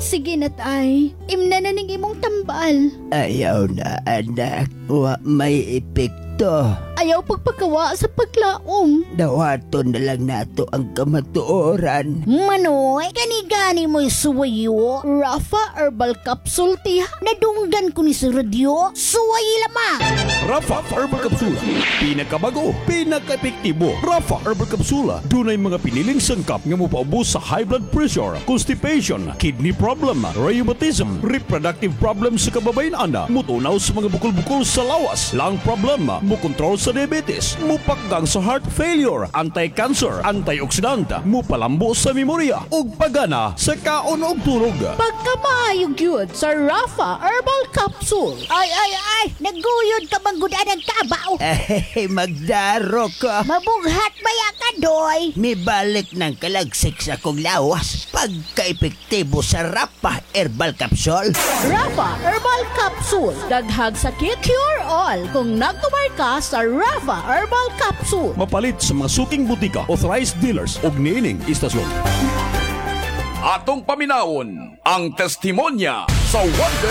Sige na tay, imna na ning imong tambal. Ayaw na anak, wa may epekto. Ayaw pagpagawa sa paglaom. Dawaton na lang nato ang kamatuoran. Manoy, gani-gani mo'y suwayo. Rafa Herbal Capsule tiha. Nadunggan ko ni sa radyo. Suwayi lamang. Rafa Herbal Capsule. Pinakabago, pinaka-epektibo. Rafa Herbal Capsule. Dunay mga piniling sangkap nga mopaubos sa high blood pressure, constipation, kidney problem, rheumatism, reproductive problems sa kababayan-ana, mutunaw sa mga bukol-bukol sa lawas, lung problem, mukontrol sa diabetes, mupakgang sa heart failure, anti-cancer, antioxidant, mupalambo sa memorya, ug pagana sa kaon ug tulog. Pagkamaayog yun sa Rafa Herbal Capsule. Ay, naguyod ka bang gudan ng kabaw? Ay, magdaro ka. Mabughat baya ka, doy. Mibalik ng kalagsik sa kong lawas. Pagka-epektibo sa Rafa Herbal Capsule. Rafa Herbal Capsule. Daghag sakit, cure all. Kung nagtumar ka sa Rafa Herbal Capsule. Mapalit sa mga suking butika, authorized dealers ug niining istasyon. Atong paminawon ang testimonya sa Wonder